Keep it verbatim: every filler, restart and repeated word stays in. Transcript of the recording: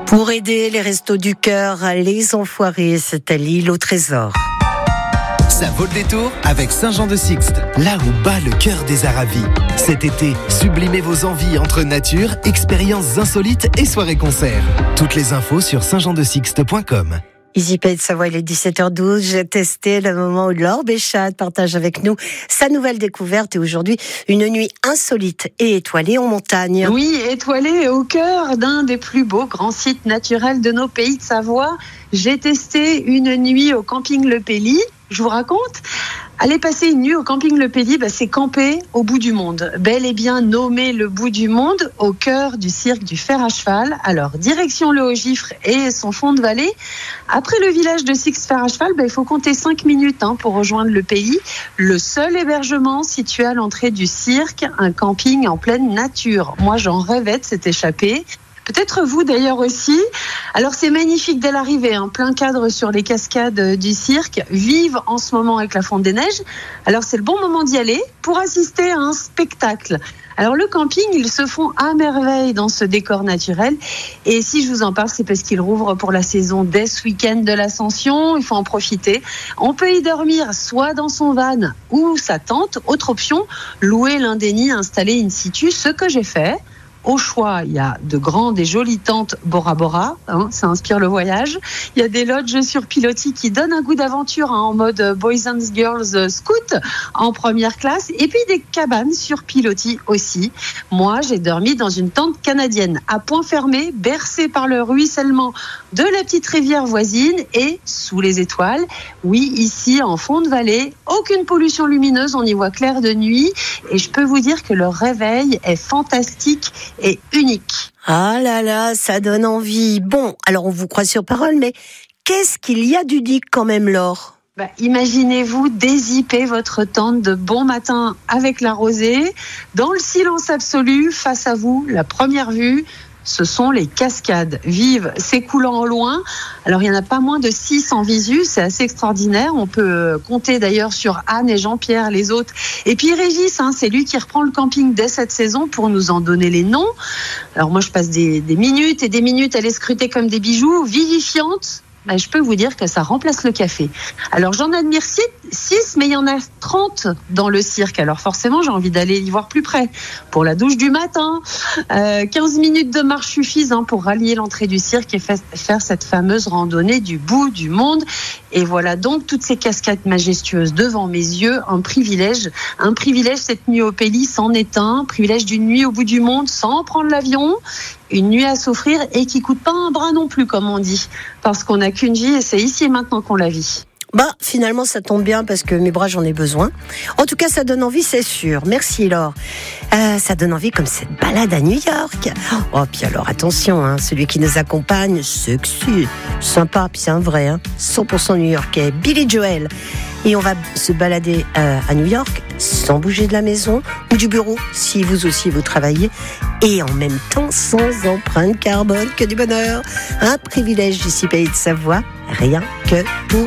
Pour aider les Restos du Cœur, les Enfoirés, c'est à l'île au Trésor. Ça vaut le détour avec Saint-Jean-de-Sixte, là où bat le cœur des Aravis. Cet été, sublimez vos envies entre nature, expériences insolites et soirées-concerts. Toutes les infos sur saint jean de sixte point com. EasyPay de Savoie, il est dix-sept heures douze. J'ai testé le moment où Laure Béchat partage avec nous sa nouvelle découverte et aujourd'hui une nuit insolite et étoilée en montagne. Oui, étoilée au cœur d'un des plus beaux grands sites naturels de nos pays de Savoie. J'ai testé une nuit au camping Le Pelly. Je vous raconte. Aller passer une nuit au camping Le Pelly, bah, c'est camper au bout du monde. Bel et bien nommé le bout du monde, au cœur du cirque du fer à cheval. Alors, direction le Haut-Gifre et son fond de vallée. Après le village de Sixte fer à cheval, bah, il faut compter cinq minutes hein, pour rejoindre Le Pelly. Le seul hébergement situé à l'entrée du cirque, un camping en pleine nature. Moi, j'en rêvais de cette échappée. Peut-être vous d'ailleurs aussi. Alors c'est magnifique dès l'arrivée, en hein, plein cadre sur les cascades du cirque, vive en ce moment avec la fonte des neiges. Alors c'est le bon moment d'y aller pour assister à un spectacle. Alors le camping, ils se font à merveille dans ce décor naturel. Et si je vous en parle, c'est parce qu'il rouvre pour la saison dès ce week-end de l'Ascension. Il faut en profiter. On peut y dormir soit dans son van ou sa tente. Autre option, louer l'un des nids installés in situ, ce que j'ai fait. Au choix, il y a de grandes et jolies tentes Bora Bora, hein, ça inspire le voyage. Il y a des lodges sur pilotis qui donnent un goût d'aventure hein, en mode Boys and Girls Scout en première classe. Et puis des cabanes sur pilotis aussi. Moi, j'ai dormi dans une tente canadienne à point fermé, bercée par le ruissellement de la petite rivière voisine et sous les étoiles. Oui, ici, en fond de vallée, aucune pollution lumineuse, on y voit clair de nuit. Et je peux vous dire que le réveil est fantastique et unique. Ah là là, ça donne envie. Bon, alors on vous croit sur parole, mais qu'est-ce qu'il y a d'unique quand même, Laure ? Bah, imaginez-vous dézipper votre tente de bon matin avec la rosée, dans le silence absolu, face à vous, la première vue, ce sont les cascades vives s'écoulant au loin. Alors, il n'y en a pas moins de six en visu, c'est assez extraordinaire. On peut compter d'ailleurs sur Anne et Jean-Pierre, les autres. Et puis Régis, hein, c'est lui qui reprend le camping dès cette saison pour nous en donner les noms. Alors moi, je passe des, des minutes et des minutes à les scruter comme des bijoux vivifiantes. Ben, je peux vous dire que ça remplace le café. Alors j'en admire six, mais il y en a trente dans le cirque. Alors forcément, j'ai envie d'aller y voir plus près. Pour la douche du matin, euh, quinze minutes de marche suffisent hein, pour rallier l'entrée du cirque et fa- faire cette fameuse randonnée du bout du monde. Et voilà donc toutes ces cascades majestueuses devant mes yeux. Un privilège, un privilège cette nuit au Pelly c'en est un. Privilège d'une nuit au bout du monde sans prendre l'avion. Une nuit à s'offrir et qui coûte pas un bras non plus, comme on dit. Parce qu'on n'a qu'une vie et c'est ici et maintenant qu'on la vit. Bah, finalement, ça tombe bien parce que mes bras, j'en ai besoin. En tout cas, ça donne envie, c'est sûr. Merci, Laure. Euh, ça donne envie comme cette balade à New York. Oh, puis alors, attention, hein, celui qui nous accompagne, sexy, sympa, puis c'est un vrai, hein, cent pour cent new-yorkais, Billy Joel. Et on va se balader euh, à New York sans bouger de la maison ou du bureau, si vous aussi vous travaillez, et en même temps sans empreinte carbone. Que du bonheur. Un privilège d'ici Pays de Savoie, rien que pour